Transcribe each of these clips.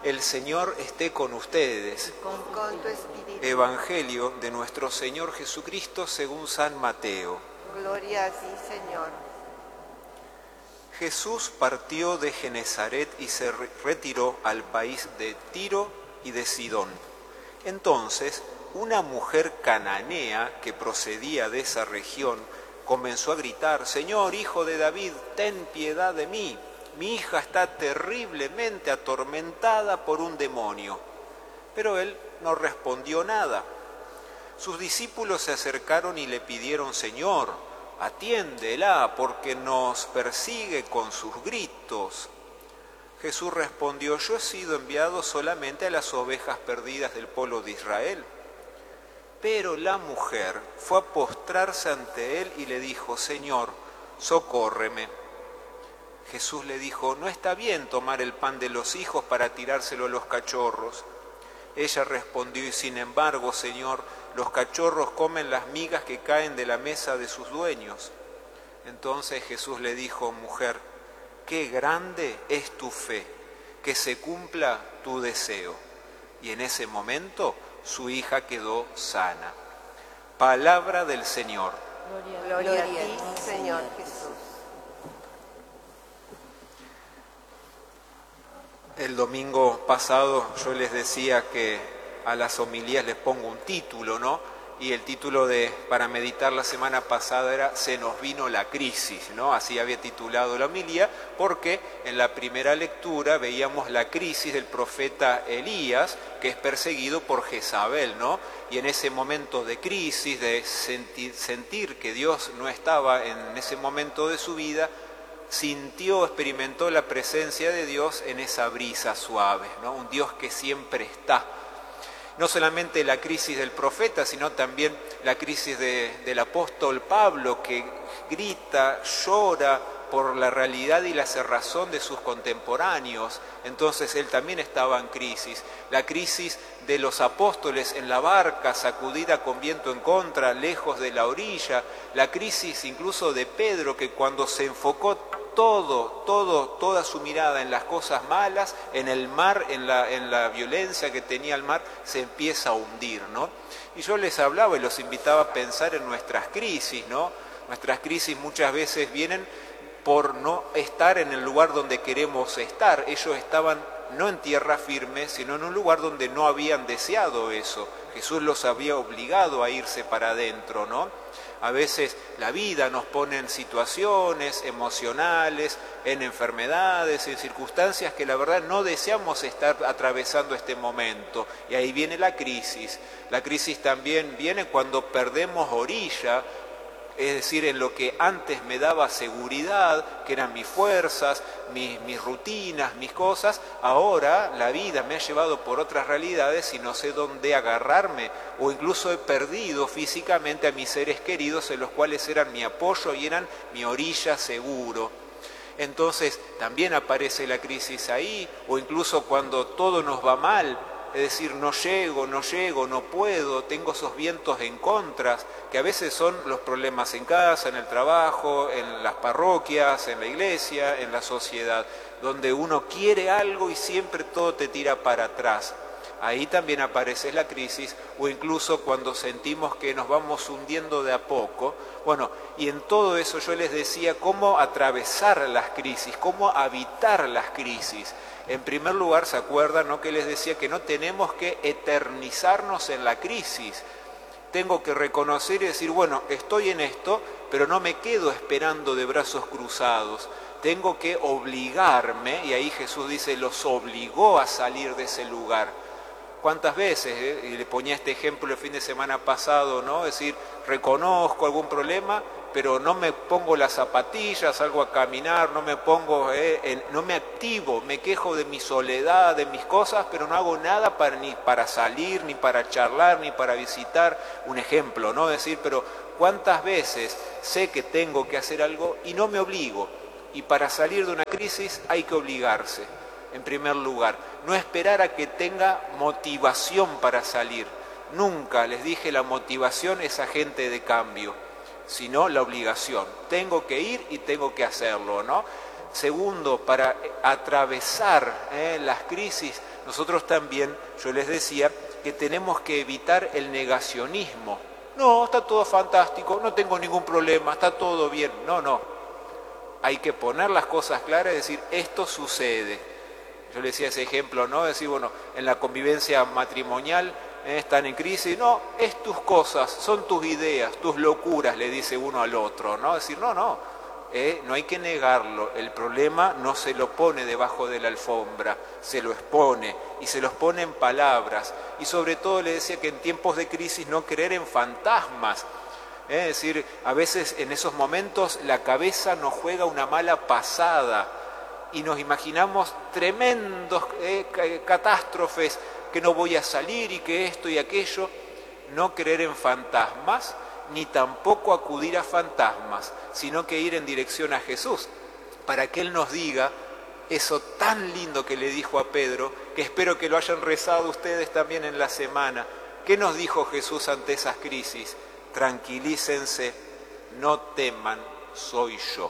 El Señor esté con ustedes. Con tu espíritu. Evangelio de nuestro Señor Jesucristo según San Mateo. Gloria a ti, Señor. Jesús partió de Genezaret y se retiró al país de Tiro y de Sidón. Entonces, una mujer cananea que procedía de esa región comenzó a gritar: «Señor, hijo de David, ten piedad de mí. Mi hija está terriblemente atormentada por un demonio». Pero él no respondió nada. Sus discípulos se acercaron y le pidieron: «Señor, atiéndela, porque nos persigue con sus gritos». Jesús respondió: «Yo he sido enviado solamente a las ovejas perdidas del pueblo de Israel». Pero la mujer fue a postrarse ante él y le dijo: «Señor, socórreme». Jesús le dijo: «No está bien tomar el pan de los hijos para tirárselo a los cachorros». Ella respondió: «Sin embargo, Señor, los cachorros comen las migas que caen de la mesa de sus dueños». Entonces Jesús le dijo: «Mujer, qué grande es tu fe, que se cumpla tu deseo». Y en ese momento su hija quedó sana. Palabra del Señor. Gloria a ti, Señor Jesús. El domingo pasado yo les decía que a las homilías les pongo un título, ¿no? Y el título para meditar la semana pasada era «Se nos vino la crisis», ¿no? Así había titulado la homilía, porque en la primera lectura veíamos la crisis del profeta Elías, que es perseguido por Jezabel, ¿no? Y en ese momento de crisis, de sentir que Dios no estaba en ese momento de su vida, experimentó la presencia de Dios en esa brisa suave, ¿no? Un Dios que siempre está. No solamente la crisis del profeta, sino también la crisis del apóstol Pablo, que grita, llora por la realidad y la cerrazón de sus contemporáneos. Entonces él también estaba en crisis. La crisis de los apóstoles en la barca, sacudida con viento en contra, lejos de la orilla. La crisis incluso de Pedro, que cuando se enfocó toda su mirada en las cosas malas, en el mar, en la violencia que tenía el mar, se empieza a hundir, ¿no? Y yo les hablaba y los invitaba a pensar en nuestras crisis, ¿no? Nuestras crisis muchas veces vienen por no estar en el lugar donde queremos estar. Ellos estaban no en tierra firme, sino en un lugar donde no habían deseado eso. Jesús los había obligado a irse para adentro, ¿no? A veces la vida nos pone en situaciones emocionales, en enfermedades, en circunstancias que la verdad no deseamos estar atravesando este momento. Y ahí viene la crisis. La crisis también viene cuando perdemos orilla, es decir, en lo que antes me daba seguridad, que eran mis fuerzas, mis rutinas, mis cosas. Ahora la vida me ha llevado por otras realidades y no sé dónde agarrarme, o incluso he perdido físicamente a mis seres queridos, en los cuales eran mi apoyo y eran mi orilla seguro. Entonces también aparece la crisis ahí, o incluso cuando todo nos va mal. Es decir, no llego, no puedo, tengo esos vientos en contra, que a veces son los problemas en casa, en el trabajo, en las parroquias, en la iglesia, en la sociedad, donde uno quiere algo y siempre todo te tira para atrás. Ahí también aparece la crisis, o incluso cuando sentimos que nos vamos hundiendo de a poco. Bueno, y en todo eso yo les decía cómo atravesar las crisis, cómo habitar las crisis. En primer lugar, ¿se acuerdan, no? Que les decía que no tenemos que eternizarnos en la crisis. Tengo que reconocer y decir, bueno, estoy en esto, pero no me quedo esperando de brazos cruzados. Tengo que obligarme, y ahí Jesús dice, los obligó a salir de ese lugar. ¿Cuántas veces? Y le ponía este ejemplo el fin de semana pasado, ¿no? Es decir, reconozco algún problema, pero no me pongo las zapatillas, salgo a caminar, no me activo, me quejo de mi soledad, de mis cosas, pero no hago nada ni para salir, ni para charlar, ni para visitar. Un ejemplo, ¿no? Es decir, pero ¿cuántas veces sé que tengo que hacer algo y no me obligo? Y para salir de una crisis hay que obligarse, en primer lugar. No esperar a que tenga motivación para salir. Nunca, les dije, la motivación es agente de cambio, sino la obligación. Tengo que ir y tengo que hacerlo, ¿no? Segundo, para atravesar las crisis, nosotros también, yo les decía, que tenemos que evitar el negacionismo. No, está todo fantástico, no tengo ningún problema, está todo bien. No. Hay que poner las cosas claras y decir, esto sucede. Yo le decía ese ejemplo, ¿no? Decir, bueno, en la convivencia matrimonial están en crisis. No, es tus cosas, son tus ideas, tus locuras, le dice uno al otro, ¿no? Decir, no hay que negarlo. El problema no se lo pone debajo de la alfombra, se lo expone y se los pone en palabras. Y sobre todo le decía que en tiempos de crisis no creer en fantasmas. Es decir, a veces en esos momentos la cabeza nos juega una mala pasada y nos imaginamos tremendos catástrofes, que no voy a salir y que esto y aquello. No creer en fantasmas, ni tampoco acudir a fantasmas, sino que ir en dirección a Jesús, para que Él nos diga eso tan lindo que le dijo a Pedro, que espero que lo hayan rezado ustedes también en la semana. ¿Qué nos dijo Jesús ante esas crisis? Tranquilícense, no teman, soy yo.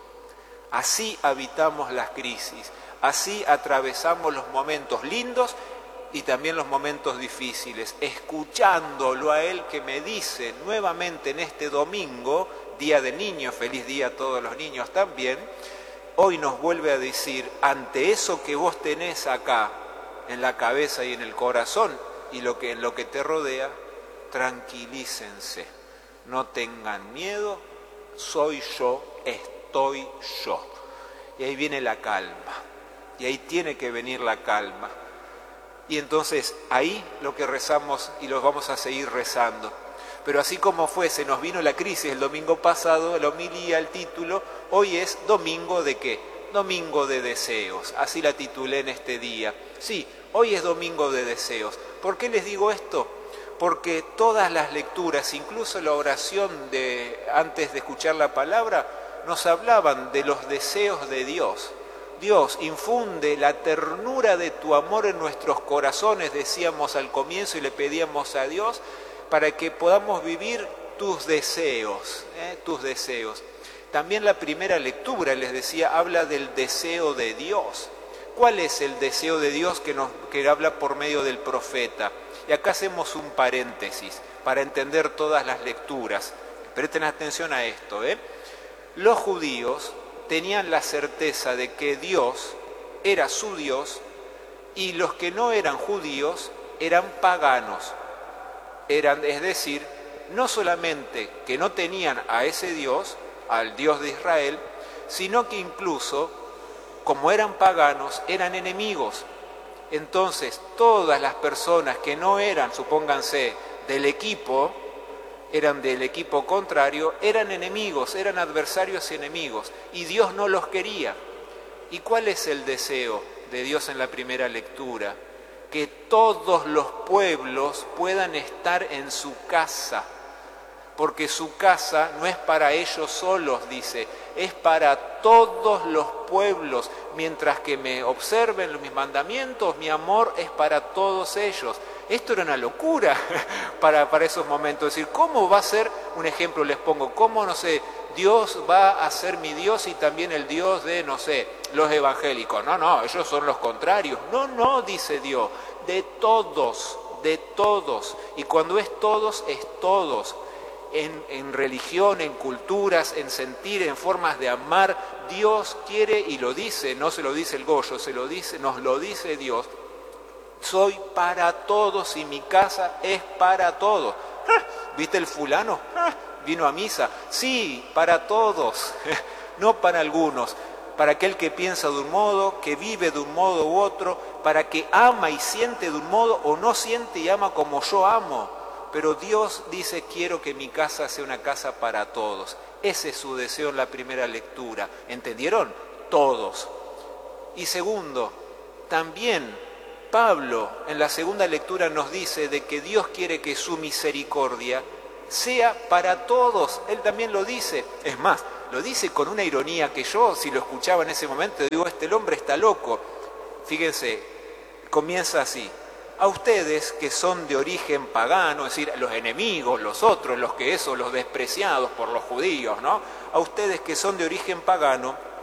Así habitamos las crisis, así atravesamos los momentos lindos y también los momentos difíciles, escuchándolo a Él que me dice nuevamente en este domingo, Día del Niño, feliz día a todos los niños también, hoy nos vuelve a decir, ante eso que vos tenés acá, en la cabeza y en el corazón, y en lo que te rodea, tranquilícense, no tengan miedo, soy yo, estoy yo. Y ahí viene la calma, y ahí tiene que venir la calma. Y entonces ahí lo que rezamos y lo vamos a seguir rezando. Pero así como fue, se nos vino la crisis el domingo pasado, la homilía, el título, hoy es domingo de ¿qué? Domingo de deseos, así la titulé en este día. Sí, hoy es domingo de deseos. ¿Por qué les digo esto? Porque todas las lecturas, incluso la oración antes de escuchar la palabra, nos hablaban de los deseos de Dios. Dios, infunde la ternura de tu amor en nuestros corazones, decíamos al comienzo y le pedíamos a Dios, para que podamos vivir tus deseos, tus deseos. También la primera lectura, les decía, habla del deseo de Dios. ¿Cuál es el deseo de Dios que habla por medio del profeta? Y acá hacemos un paréntesis para entender todas las lecturas. Presten atención a esto. Los judíos tenían la certeza de que Dios era su Dios y los que no eran judíos eran paganos. Es decir, no solamente que no tenían a ese Dios, al Dios de Israel, sino que incluso, como eran paganos, eran enemigos. Entonces, todas las personas que no eran, supónganse, del equipo, eran del equipo contrario, eran enemigos, eran adversarios y enemigos, y Dios no los quería. ¿Y cuál es el deseo de Dios en la primera lectura? Que todos los pueblos puedan estar en su casa, porque su casa no es para ellos solos, dice, es para todos los pueblos. Mientras que me observen mis mandamientos, mi amor es para todos ellos. Esto era una locura para esos momentos. Es decir, ¿cómo va a ser? Un ejemplo les pongo. ¿Cómo, Dios va a ser mi Dios y también el Dios de, los evangélicos? No, ellos son los contrarios. No, dice Dios, de todos. Y cuando es todos, es todos. En religión, en culturas, en sentir, en formas de amar, Dios quiere y lo dice, no se lo dice el Goyo, nos lo dice Dios. Soy para todos y mi casa es para todos. ¿Viste el fulano? ¿Vino a misa? Sí, para todos, no para algunos. Para aquel que piensa de un modo, que vive de un modo u otro, para que ama y siente de un modo o no siente y ama como yo amo. Pero Dios dice, quiero que mi casa sea una casa para todos. Ese es su deseo en la primera lectura. ¿Entendieron? Todos. Y segundo, también Pablo en la segunda lectura nos dice de que Dios quiere que su misericordia sea para todos. Él también lo dice. Es más, lo dice con una ironía que yo, si lo escuchaba en ese momento, digo, este hombre está loco. Fíjense, comienza así. A ustedes que son de origen pagano, es decir, los enemigos, los otros, los despreciados por los judíos, ¿no? A ustedes que son de origen pagano,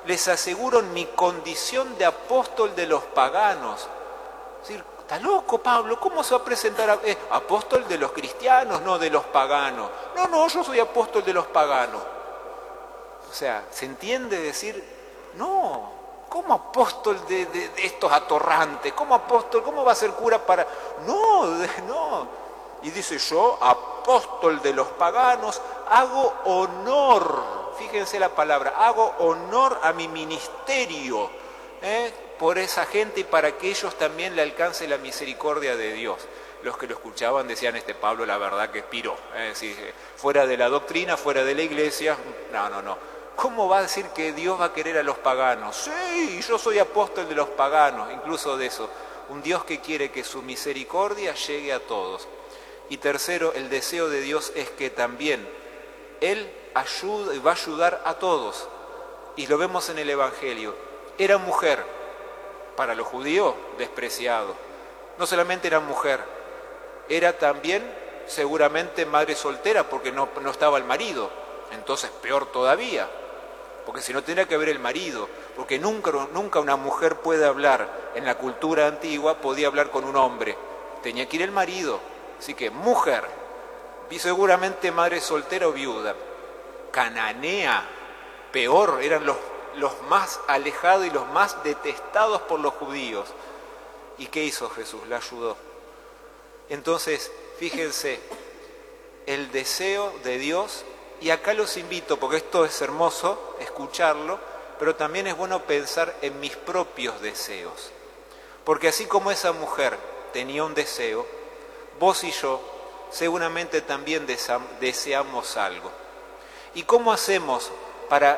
les aseguro en mi condición de apóstol de los paganos. Es decir, está loco Pablo, ¿cómo se va a presentar apóstol de los cristianos, no de los paganos? No, yo soy apóstol de los paganos. O sea, ¿se entiende decir, no, ¿cómo apóstol de estos atorrantes? ¿Cómo apóstol? ¿Cómo va a ser cura para...? No. Y dice, yo, apóstol de los paganos, hago honor, fíjense la palabra, hago honor a mi ministerio, por esa gente y para que ellos también le alcance la misericordia de Dios. Los que lo escuchaban decían, Pablo la verdad que piró, es decir, fuera de la doctrina, fuera de la iglesia, no. ¿Cómo va a decir que Dios va a querer a los paganos? Sí, yo soy apóstol de los paganos, incluso de eso. Un Dios que quiere que su misericordia llegue a todos. Y tercero, el deseo de Dios es que también Él ayuda y va a ayudar a todos. Y lo vemos en el Evangelio. Era mujer, para los judíos, despreciado. No solamente era mujer, era también seguramente madre soltera porque no estaba el marido. Entonces peor todavía. Porque si no tendría que haber el marido, porque nunca una mujer puede hablar, en la cultura antigua podía hablar con un hombre, tenía que ir el marido, así que mujer, y seguramente madre soltera o viuda, cananea, peor, eran los más alejados y los más detestados por los judíos. ¿Y qué hizo Jesús? La ayudó. Entonces, fíjense, el deseo de Dios. Y acá los invito, porque esto es hermoso, escucharlo, pero también es bueno pensar en mis propios deseos. Porque así como esa mujer tenía un deseo, vos y yo seguramente también deseamos algo. ¿Y cómo hacemos para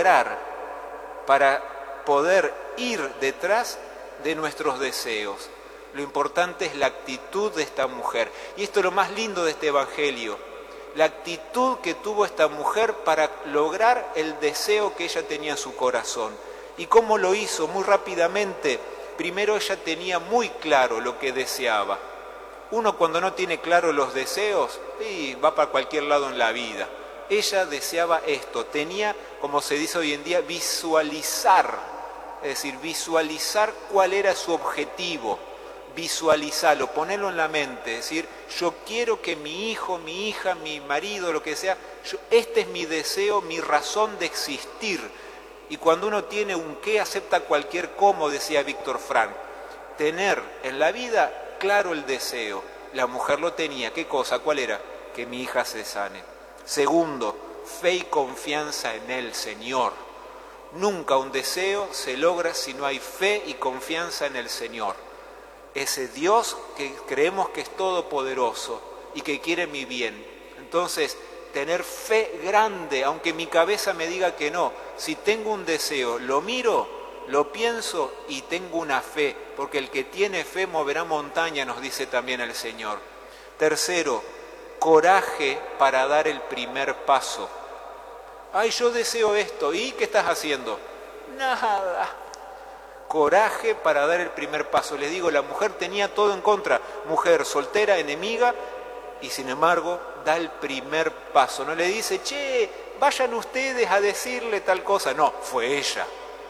poder ir detrás de nuestros deseos? Lo importante es la actitud de esta mujer. Y esto es lo más lindo de este Evangelio. La actitud que tuvo esta mujer para lograr el deseo que ella tenía en su corazón. ¿Y cómo lo hizo? Muy rápidamente. Primero ella tenía muy claro lo que deseaba. Uno cuando no tiene claro los deseos, va para cualquier lado en la vida. Ella deseaba esto, tenía, como se dice hoy en día, visualizar. Es decir, visualizar cuál era su objetivo. Visualizarlo, ponerlo en la mente, es decir, yo quiero que mi hijo, mi hija, mi marido, lo que sea, este es mi deseo, mi razón de existir. Y cuando uno tiene un qué, acepta cualquier cómo, decía Víctor Frank. Tener en la vida claro el deseo. La mujer lo tenía. ¿Qué cosa? ¿Cuál era? Que mi hija se sane. Segundo, fe y confianza en el Señor. Nunca un deseo se logra si no hay fe y confianza en el Señor. Ese Dios que creemos que es todopoderoso y que quiere mi bien. Entonces, tener fe grande, aunque mi cabeza me diga que no. Si tengo un deseo, lo miro, lo pienso y tengo una fe, porque el que tiene fe moverá montaña, nos dice también el Señor. Tercero, coraje para dar el primer paso. Ay, yo deseo esto, ¿y qué estás haciendo? Nada. Coraje para dar el primer paso. Les digo, la mujer tenía todo en contra. Mujer soltera, enemiga, y sin embargo da el primer paso. No le dice, che, vayan ustedes a decirle tal cosa. No, fue ella.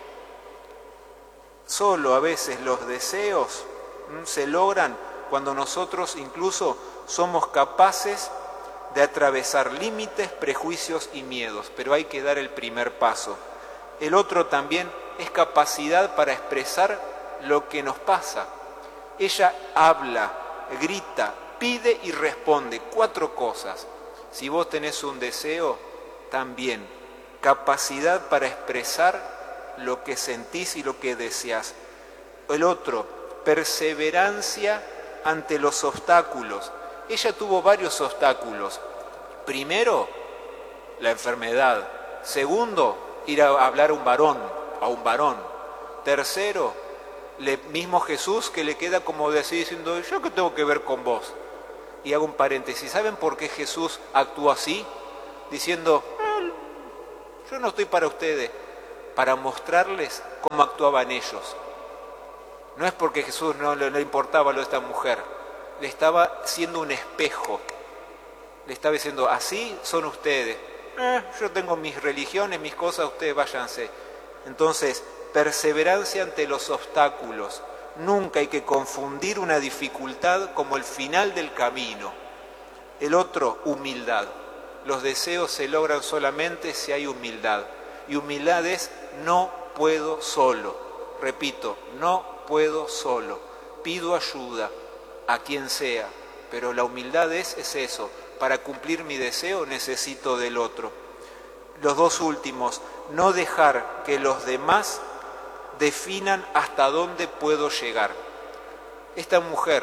Solo a veces los deseos se logran cuando nosotros incluso somos capaces de atravesar límites, prejuicios y miedos. Pero hay que dar el primer paso. El otro también es capacidad para expresar lo que nos pasa. Ella habla, grita, pide y responde. 4 cosas. Si vos tenés un deseo, también capacidad para expresar lo que sentís y lo que deseás. El otro, perseverancia ante los obstáculos. Ella tuvo varios obstáculos. Primero, la enfermedad. Segundo, ir a hablar a un varón. Tercero, mismo Jesús que le queda como decir diciendo, ¿yo qué tengo que ver con vos? Y hago un paréntesis, ¿saben por qué Jesús actuó así? Diciendo, yo no estoy para ustedes, para mostrarles cómo actuaban ellos. No es porque Jesús no le importaba lo de esta mujer, le estaba siendo un espejo, le estaba diciendo, así son ustedes. Yo tengo mis religiones, mis cosas, ustedes váyanse. Entonces, perseverancia ante los obstáculos. Nunca hay que confundir una dificultad como el final del camino. El otro, humildad. Los deseos se logran solamente si hay humildad. Y humildad es no puedo solo. Repito, no puedo solo. Pido ayuda a quien sea. Pero la humildad es eso. Para cumplir mi deseo necesito del otro. Los dos últimos, no dejar que los demás definan hasta dónde puedo llegar. Esta mujer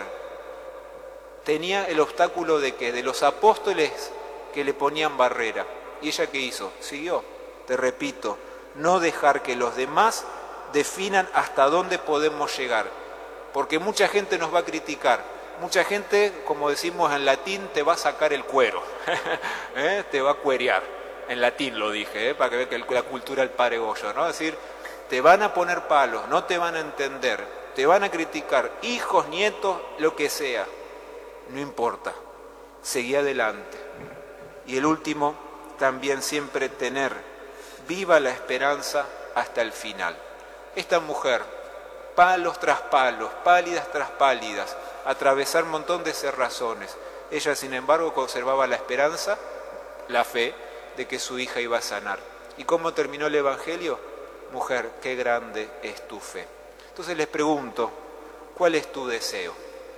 tenía el obstáculo de que de los apóstoles que le ponían barrera. ¿Y ella qué hizo? Siguió. Te repito, no dejar que los demás definan hasta dónde podemos llegar. Porque mucha gente nos va a criticar. Mucha gente, como decimos en latín, te va a sacar el cuero. Te va a cuerear. En latín lo dije, para que vean que la cultura del padre Goyo, ¿no? Es decir, te van a poner palos, no te van a entender, te van a criticar, hijos, nietos, lo que sea. No importa, seguí adelante. Y el último, también siempre tener viva la esperanza hasta el final. Esta mujer, palos tras palos, pálidas tras pálidas, atravesar un montón de cerrazones. Ella, sin embargo, conservaba la esperanza, la fe, de que su hija iba a sanar. ¿Y cómo terminó el Evangelio? Mujer, qué grande es tu fe. Entonces les pregunto, ¿cuál es tu deseo?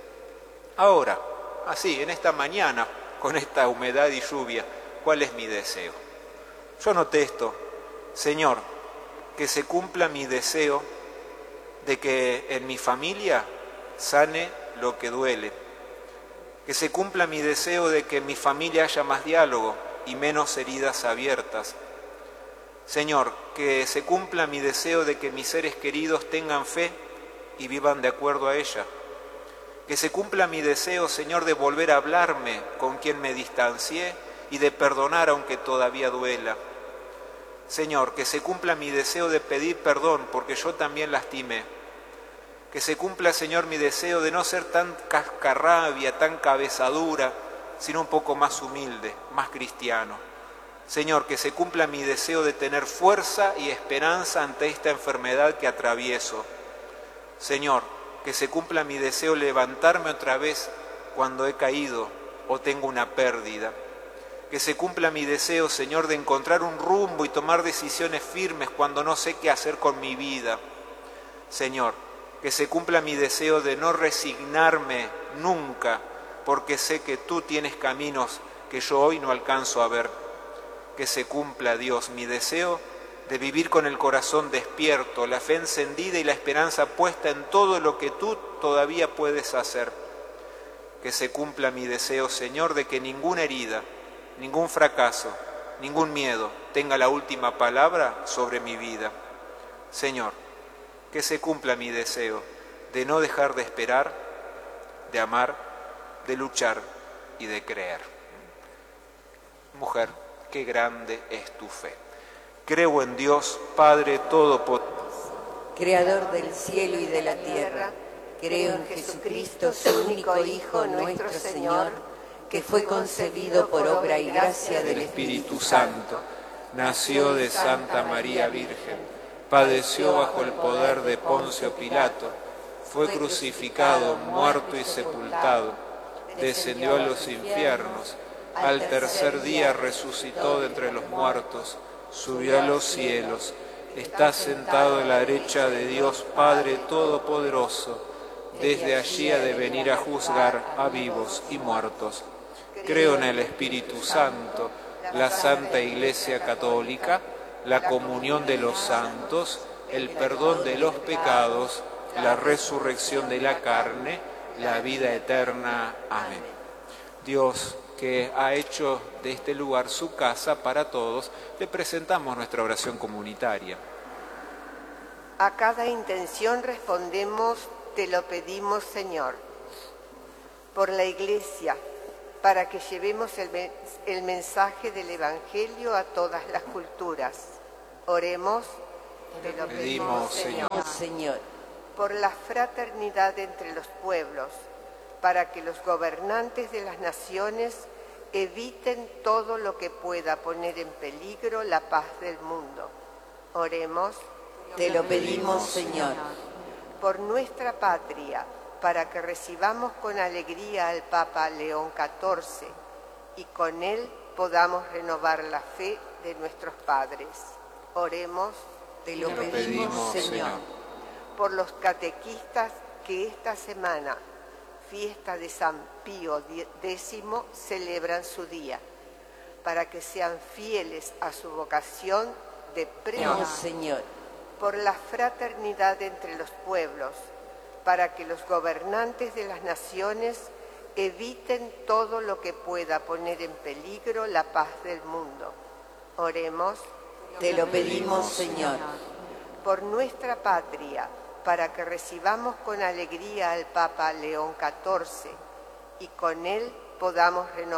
Ahora, así, en esta mañana, con esta humedad y lluvia, ¿cuál es mi deseo? Yo anoté esto: Señor, que se cumpla mi deseo de que en mi familia sane lo que duele. Que se cumpla mi deseo de que en mi familia haya más diálogo y menos heridas abiertas. Señor, que se cumpla mi deseo de que mis seres queridos tengan fe y vivan de acuerdo a ella. Que se cumpla mi deseo, Señor, de volver a hablarme con quien me distancié y de perdonar aunque todavía duela. Señor, que se cumpla mi deseo de pedir perdón porque yo también lastimé. Que se cumpla, Señor, mi deseo de no ser tan cascarrabia, tan cabezadura, sino un poco más humilde, más cristiano. Señor, que se cumpla mi deseo de tener fuerza y esperanza ante esta enfermedad que atravieso. Señor, que se cumpla mi deseo de levantarme otra vez cuando he caído o tengo una pérdida. Que se cumpla mi deseo, Señor, de encontrar un rumbo y tomar decisiones firmes cuando no sé qué hacer con mi vida. Señor, que se cumpla mi deseo de no resignarme nunca, porque sé que tú tienes caminos que yo hoy no alcanzo a ver. Que se cumpla, Dios, mi deseo de vivir con el corazón despierto, la fe encendida y la esperanza puesta en todo lo que tú todavía puedes hacer. Que se cumpla mi deseo, Señor, de que ninguna herida, ningún fracaso, ningún miedo tenga la última palabra sobre mi vida. Señor, que se cumpla mi deseo de no dejar de esperar, de amar, de luchar y de creer. Mujer, qué grande es tu fe. Creo en Dios, Padre Todopoderoso, Creador del cielo y de la tierra. Creo en Jesucristo, su único Hijo, nuestro Señor, que fue concebido por obra y gracia del Espíritu Santo, nació de Santa María Virgen, padeció bajo el poder de Poncio Pilato, fue crucificado, muerto y sepultado, descendió a los infiernos, al tercer día resucitó de entre los muertos, subió a los cielos, está sentado a la derecha de Dios Padre Todopoderoso, desde allí ha de venir a juzgar a vivos y muertos. Creo en el Espíritu Santo, la Santa Iglesia Católica, la comunión de los santos, el perdón de los pecados, la resurrección de la carne, la vida eterna. Amén. Dios, que ha hecho de este lugar su casa para todos, le presentamos nuestra oración comunitaria. A cada intención respondemos, te lo pedimos, Señor. Por la Iglesia, para que llevemos el mensaje del Evangelio a todas las culturas. Oremos, te lo pedimos, Señor. Por la fraternidad entre los pueblos, para que los gobernantes de las naciones eviten todo lo que pueda poner en peligro la paz del mundo. Oremos, Te lo pedimos, Señor. Por nuestra patria, para que recibamos con alegría al Papa León XIV y con él podamos renovar la fe de nuestros padres. Oremos. Te lo pedimos, Señor. Por los catequistas que esta semana, fiesta de San Pío X, celebran su día, para que sean fieles a su vocación de predicar. Señor. Por la fraternidad entre los pueblos, para que los gobernantes de las naciones eviten todo lo que pueda poner en peligro la paz del mundo. Oremos. Te lo pedimos, Señor. Por nuestra patria, para que recibamos con alegría al Papa León XIV y con él podamos renovar